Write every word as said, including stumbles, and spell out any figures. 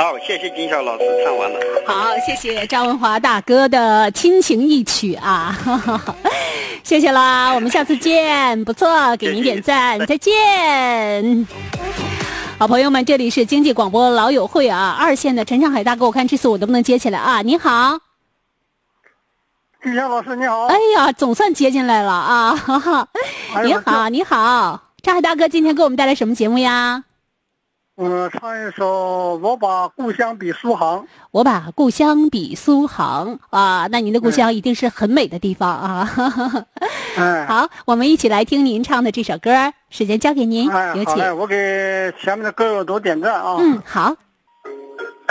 好，谢谢金笑老师，唱完了。 好，谢谢张文华大哥的亲情一曲啊，谢谢啦，我们下次见，不错，给您点赞，再见。好朋友们，这里是经济广播老友会啊，二线的陈上海大哥，我看这次我能不能接起来啊？你好， 金笑老师你好。 哎呀，总算接进来了啊！哈哈，你好，你好，上海大哥，今天给我们带来什么节目呀？ 嗯，唱一首《我把故乡比苏杭》。 我把故乡比苏杭啊，那您的故乡一定是很美的地方啊！ 哎， 好，我们一起来听您唱的这首歌，时间交给您， 哎， 有请。 好嘞，我给前面的歌友都点赞啊。 嗯，好。